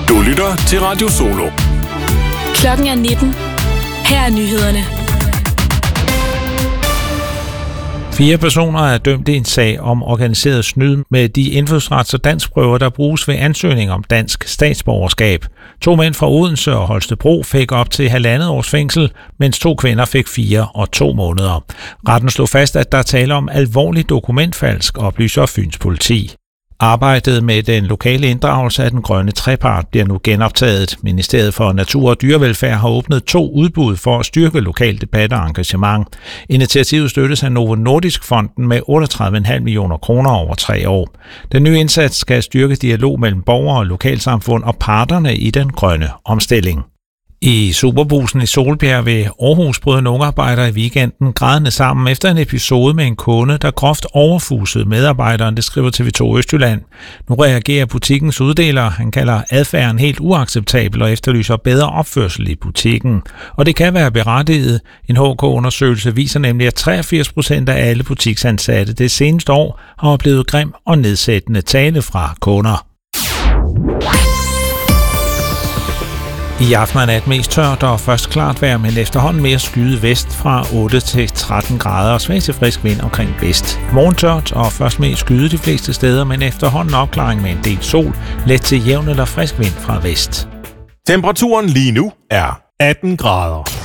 Du lytter til Radio Solo. Klokken er 19. Her er nyhederne. 4 personer er dømt i en sag om organiseret snyd med de indfødsrets- og danskprøver, der bruges ved ansøgning om dansk statsborgerskab. 2 mænd fra Odense og Holstebro fik op til 1,5 års fængsel, mens 2 kvinder fik 4 og 2 måneder. Retten slog fast, at der taler om alvorlig dokumentfalsk, oplyser Fyns politi. Arbejdet med den lokale inddragelse af den grønne trepart bliver nu genoptaget. Ministeriet for Natur og Dyrevelfærd har åbnet 2 udbud for at styrke lokal debat og engagement. Initiativet støttes af Novo Nordisk Fonden med 38,5 millioner kroner over 3 år. Den nye indsats skal styrke dialog mellem borgere og lokalsamfund og parterne i den grønne omstilling. I Superbrugsen i Solbjerg ved Aarhus brød en ungarbejder i weekenden grædende sammen efter en episode med en kunde, der groft overfusede medarbejderen, det skriver TV2 Østjylland. Nu reagerer butikkens uddeler. Han kalder adfærden helt uacceptabel og efterlyser bedre opførsel i butikken. Og det kan være berettiget. En HK-undersøgelse viser nemlig, at 83% af alle butiksansatte det seneste år har oplevet grim og nedsættende tale fra kunder. I aften er nat mest tørt og først klart vejr, men efterhånden mere skyet vest fra 8 til 13 grader og svag til frisk vind omkring vest. Morgentørt og først mest skyet de fleste steder, men efterhånden opklaring med en del sol, let til jævn eller frisk vind fra vest. Temperaturen lige nu er 18 grader.